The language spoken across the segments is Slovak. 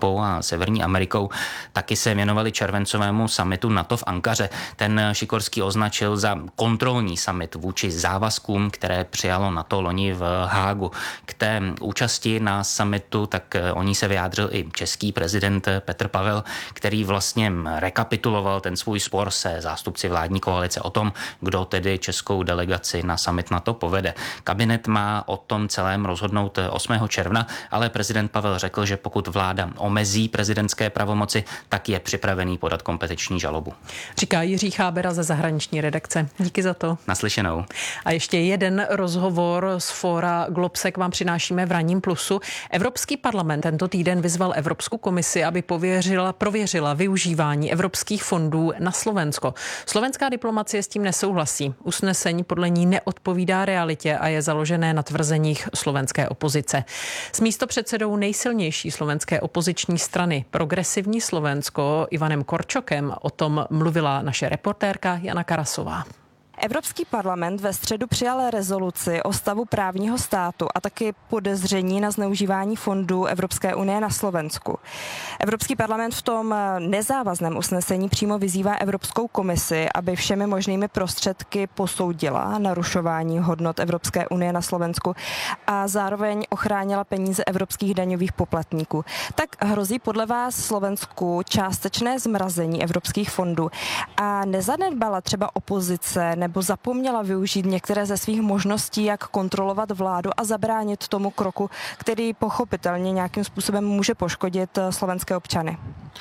Evropou a Severní Amerikou, taky se věnovali červencovému summitu NATO v Ankaře. Ten Sikorský označil za kontrolní summit vůči závazkům, které přijalo NATO loni v Hágu. K té účasti na summitu, tak o ní se vyjádřil i český prezident Petr Pavel, který vlastně rekapituloval ten svůj spor se zástupci vládní koalice o tom, kdo tedy českou delegaci na summit NATO povede. Kabinet má o tom celém rozhodnout 8. června, ale prezident Pavel řekl, že pokud vláda omezí prezidentské pravomoci, tak je připravený podat kompetenční žalobu. Říká Jiří Chábera ze zahraniční redakce. Díky za to. Naslyšenou. A ještě jeden rozhovor z fóra Globsec vám přinášíme v Ranním plusu. Evropský parlament tento týden vyzval Evropskou komisi, aby prověřila využívání evropských fondů na Slovensko. Slovenská diplomacie s tím nesouhlasí. Usnesení podle ní neodpovídá realitě a je založené na tvrzeních slovenské opozice. S místopředsedou nejsilnější slovenské opoziční strany Progresivní Slovensko Ivanem Korčokem o tom mluvila naše reportérka Jana Karasová. Evropský parlament ve středu přijal rezoluci o stavu právního státu a taky podezření na zneužívání fondů Evropské unie na Slovensku. Evropský parlament v tom nezávazném usnesení přímo vyzývá Evropskou komisi, aby všemi možnými prostředky posoudila narušování hodnot Evropské unie na Slovensku a zároveň ochránila peníze evropských daňových poplatníků. Tak hrozí podle vás Slovensku částečné zmrazení evropských fondů a nezanedbala třeba opozice nebo zapomněla využít některé ze svých možností, jak kontrolovat vládu a zabránit tomu kroku, který pochopitelně nějakým způsobem může poškodit slovenské občany?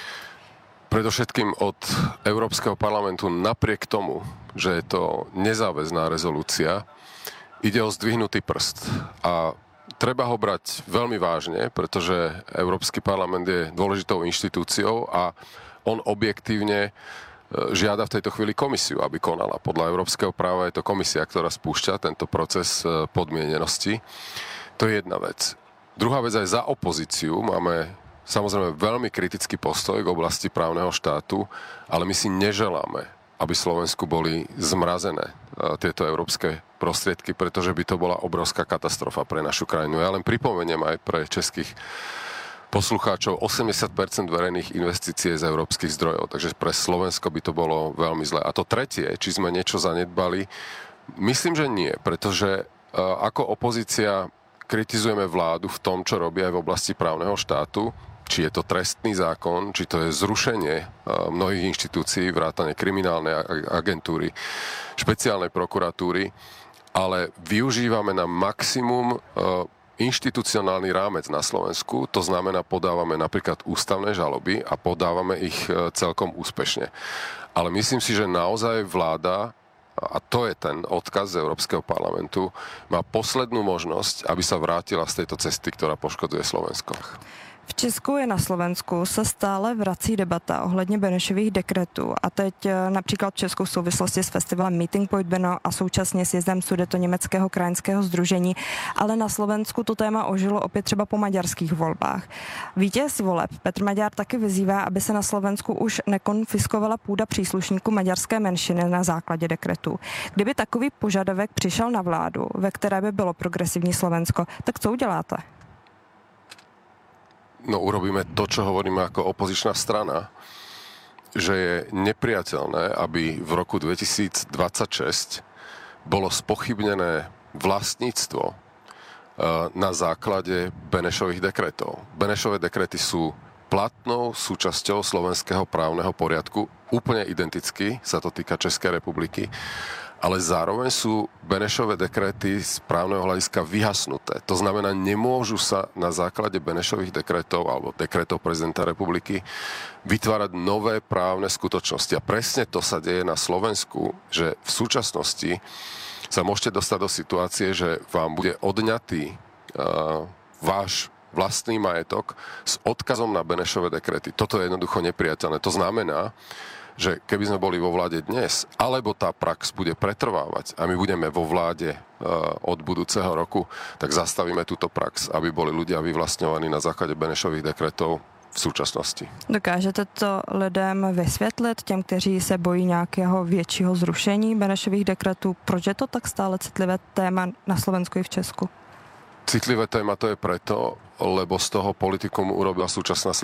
Predovšetkým od Európskeho parlamentu napriek tomu, že je to nezáväzná rezolúcia, ide o zdvihnutý prst a treba ho brať veľmi vážne, pretože Európsky parlament je dôležitou inštitúciou a on objektívne žiada v tejto chvíli komisiu, aby konala. Podľa európskeho práva je to komisia, ktorá spúšťa tento proces podmienenosti. To je jedna vec. Druhá vec, aj za opozíciu máme samozrejme veľmi kritický postoj k oblasti právneho štátu, ale my si neželáme, aby Slovensku boli zmrazené tieto európske prostriedky, pretože by to bola obrovská katastrofa pre našu krajinu. Ja len pripomeniem aj pre českých poslucháčov, 80% verejných investícií z európskych zdrojov, takže pre Slovensko by to bolo veľmi zlé. A to tretie, či sme niečo zanedbali, myslím, že nie, pretože ako opozícia kritizujeme vládu v tom, čo robí aj v oblasti právneho štátu, či je to trestný zákon, či to je zrušenie mnohých inštitúcií, vrátane kriminálnej agentúry, špeciálnej prokuratúry, ale využívame na maximum inštitucionálny rámec na Slovensku, to znamená podávame napríklad ústavné žaloby a podávame ich celkom úspešne. Ale myslím si, že naozaj vláda, a to je ten odkaz z Európskeho parlamentu, má poslednú možnosť, aby sa vrátila z tejto cesty, ktorá poškodzuje Slovensko. V Česku i na Slovensku se stále vrací debata ohledně Benešových dekretů a teď například v Česku v souvislosti s festivalem Meeting Point Brno a současně s jezdem Sudetoněmeckého krajanského sdružení, ale na Slovensku to téma ožilo opět třeba po maďarských volbách. Vítěz voleb Petr Maďar taky vyzývá, aby se na Slovensku už nekonfiskovala půda příslušníků maďarské menšiny na základě dekretů. Kdyby takový požadavek přišel na vládu, ve které by bylo progresivní Slovensko, tak co uděláte? No urobíme to, čo hovoríme ako opozičná strana, že je nepriateľné, aby v roku 2026 bolo spochybnené vlastníctvo na základe Benešových dekretov. Benešové dekrety sú platnou súčasťou slovenského právneho poriadku, úplne identicky, sa to týka Českej republiky, ale zároveň sú Benešové dekrety z právneho hľadiska vyhasnuté. To znamená, nemôžu sa na základe Benešových dekretov alebo dekretov prezidenta republiky vytvárať nové právne skutočnosti. A presne to sa deje na Slovensku, že v súčasnosti sa môžete dostať do situácie, že vám bude odňatý váš vlastný majetok s odkazom na Benešové dekrety. Toto je jednoducho nepriateľné. To znamená, že keby sme boli vo vláde dnes, alebo tá prax bude pretrvávať a my budeme vo vláde od budúceho roku, tak zastavíme túto prax, aby boli ľudia vyvlastňovaní na základe Benešových dekretov v súčasnosti. Dokážete to lidem vysvětlit, těm, kteří se bojí nějakého většího zrušení Benešových dekretů? Proč je to tak stále citlivé téma na Slovensku i v Česku? Citlivé téma to je preto, lebo z toho politikum urobila súčasná